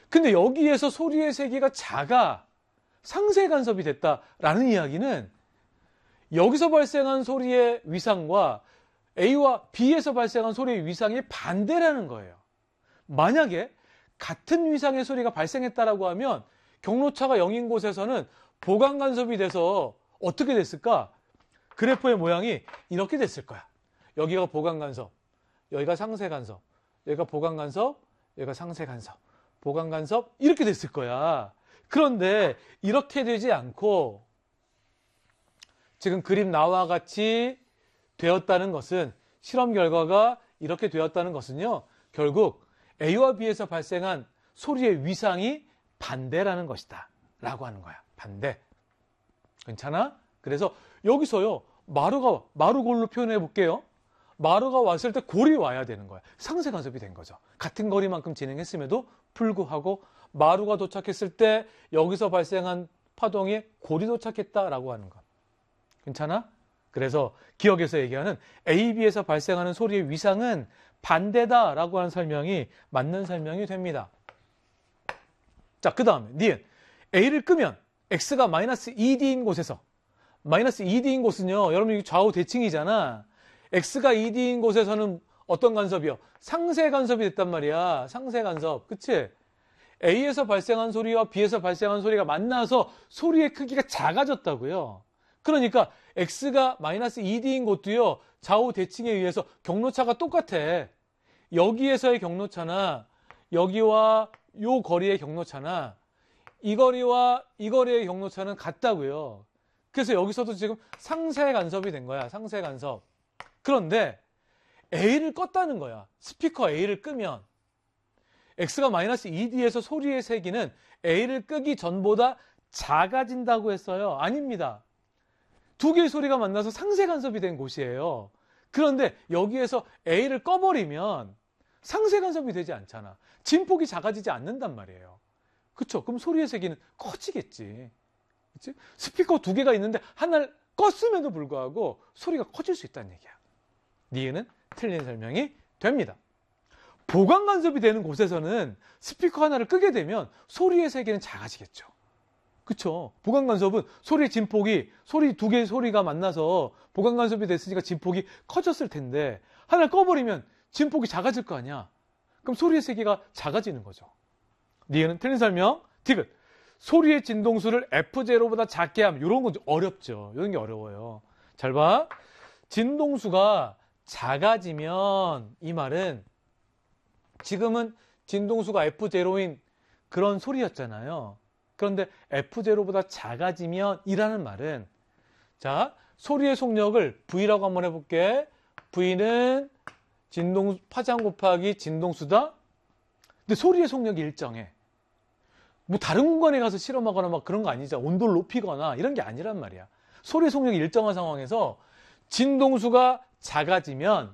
근데 여기에서 소리의 세기가 작아 상쇄 간섭이 됐다라는 이야기는 여기서 발생한 소리의 위상과 A와 B에서 발생한 소리의 위상이 반대라는 거예요. 만약에 같은 위상의 소리가 발생했다라고 하면 경로차가 0인 곳에서는 보강 간섭이 돼서 어떻게 됐을까? 그래프의 모양이 이렇게 됐을 거야. 여기가 보강 간섭, 여기가 상쇄 간섭, 여기가 보강 간섭, 여기가 상쇄 간섭, 보강 간섭 이렇게 됐을 거야. 그런데 이렇게 되지 않고 지금 그림 나와 같이 되었다는 것은, 실험 결과가 이렇게 되었다는 것은요, 결국 A와 B에서 발생한 소리의 위상이 반대라는 것이다 라고 하는 거야. 반대. 괜찮아? 그래서 여기서요, 마루골로 표현해 볼게요. 마루가 왔을 때 골이 와야 되는 거야. 상쇄 간섭이 된 거죠. 같은 거리만큼 진행했음에도 불구하고 마루가 도착했을 때 여기서 발생한 파동에 골이 도착했다라고 하는 것. 괜찮아? 그래서 기억에서 얘기하는 A, B에서 발생하는 소리의 위상은 반대다라고 하는 설명이 맞는 설명이 됩니다. 자, 그 다음에 니은 A를 끄면 X가 마이너스 2D인 곳에서, 마이너스 2D인 곳은요, 여러분 좌우 대칭이잖아. X가 2D인 곳에서는 어떤 간섭이요? 상쇄 간섭이 됐단 말이야. 상쇄 간섭. 그치? A에서 발생한 소리와 B에서 발생한 소리가 만나서 소리의 크기가 작아졌다고요. 그러니까 X가 마이너스 2D인 곳도요, 좌우 대칭에 의해서 경로차가 똑같아. 여기에서의 경로차나 여기와 요 거리의 경로차나 이 거리와 이 거리의 경로차는 같다고요. 그래서 여기서도 지금 상쇄 간섭이 된 거야. 상쇄 간섭. 그런데 A를 껐다는 거야. 스피커 A를 끄면 X가 마이너스 2D에서 소리의 세기는 A를 끄기 전보다 작아진다고 했어요. 아닙니다. 두 개의 소리가 만나서 상쇄 간섭이 된 곳이에요. 그런데 여기에서 A를 꺼버리면 상쇄 간섭이 되지 않잖아. 진폭이 작아지지 않는단 말이에요. 그쵸? 그럼 소리의 세기는 커지겠지. 그치? 스피커 두 개가 있는데 하나를 껐음에도 불구하고 소리가 커질 수 있다는 얘기야. 니은은 틀린 설명이 됩니다. 보강 간섭이 되는 곳에서는 스피커 하나를 끄게 되면 소리의 세기는 작아지겠죠. 그쵸? 보강 간섭은 소리의 진폭이, 소리 두 개의 소리가 만나서 보강 간섭이 됐으니까 진폭이 커졌을 텐데 하나를 꺼버리면 진폭이 작아질 거 아니야. 그럼 소리의 세기가 작아지는 거죠. 니은은 틀린 설명. 디귿. 소리의 진동수를 F0보다 작게 하면, 이런 건 좀 어렵죠. 이런 게 어려워요. 잘 봐. 진동수가 작아지면, 이 말은 지금은 진동수가 F0인 그런 소리였잖아요. 그런데 F0보다 작아지면 이라는 말은, 자, 소리의 속력을 V라고 한번 해볼게. V는 파장 곱하기 진동수다. 근데 소리의 속력이 일정해. 뭐 다른 공간에 가서 실험하거나 막 그런 거 아니죠. 온도를 높이거나 이런 게 아니란 말이야. 소리의 속력이 일정한 상황에서 진동수가 작아지면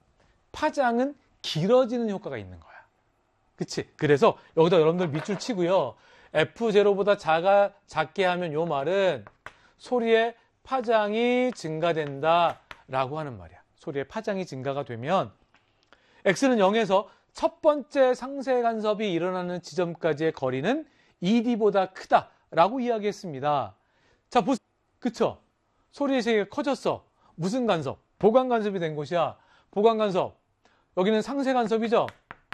파장은 길어지는 효과가 있는 거야. 그치? 그래서 여기다 여러분들 밑줄 치고요. F0보다 작게 하면 요 말은 소리의 파장이 증가된다 라고 하는 말이야. 소리의 파장이 증가가 되면 X는 0에서 첫 번째 상쇄 간섭이 일어나는 지점까지의 거리는 2D보다 크다 라고 이야기했습니다. 자, 보세요. 그쵸? 소리의 세기가 커졌어. 무슨 간섭? 보강 간섭이 된 곳이야. 보강 간섭. 여기는 상쇄 간섭이죠?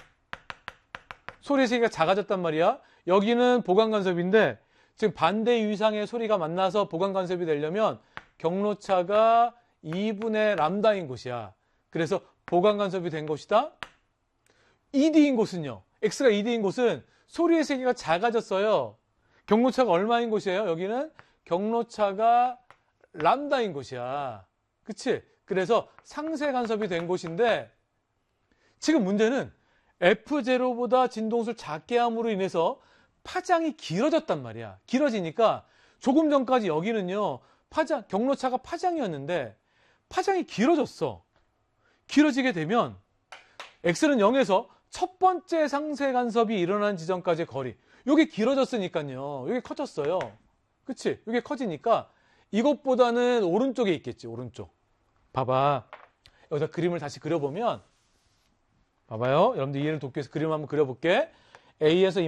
소리의 세기가 작아졌단 말이야. 여기는 보강 간섭인데 지금 반대 위상의 소리가 만나서 보강 간섭이 되려면 경로차가 2분의 람다인 곳이야. 그래서 보강 간섭이 된 것이다. 2D인 곳은요. X가 2D인 곳은 소리의 세기가 작아졌어요. 경로차가 얼마인 곳이에요? 여기는 경로차가 람다인 곳이야. 그치? 그래서 상쇄 간섭이 된 곳인데 지금 문제는 F0보다 진동수를 작게 함으로 인해서 파장이 길어졌단 말이야. 길어지니까 조금 전까지 여기는요. 경로차가 파장이었는데 파장이 길어졌어. 길어지게 되면 X는 0에서 첫 번째 상쇄 간섭이 일어난 지점까지의 거리. 이게 길어졌으니까요. 이게 커졌어요. 그치? 이게 커지니까 이것보다는 오른쪽에 있겠지. 오른쪽. 봐봐. 여기다 그림을 다시 그려보면 봐봐요. 여러분들 이해를 돕기 위해서 그림 한번 그려볼게. A에서